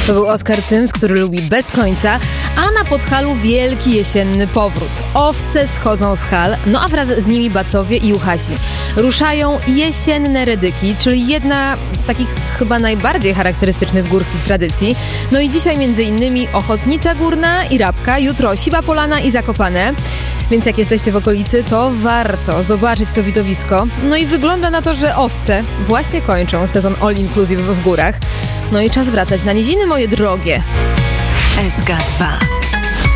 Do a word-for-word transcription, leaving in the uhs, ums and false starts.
To był Oskar Cyms, który lubi bez końca, a na Podhalu wielki jesienny powrót. Owce schodzą z hal, no a wraz z nimi bacowie i juchasi. Ruszają jesienne redyki, czyli jedna z takich chyba najbardziej charakterystycznych górskich tradycji. No i dzisiaj między innymi Ochotnica Górna i Rabka, jutro Siwa Polana i Zakopane. Więc jak jesteście w okolicy, to warto zobaczyć to widowisko. No i wygląda na to, że owce właśnie kończą sezon all inclusive w górach. No i czas wracać na niziny, moje drogie. S K dwa.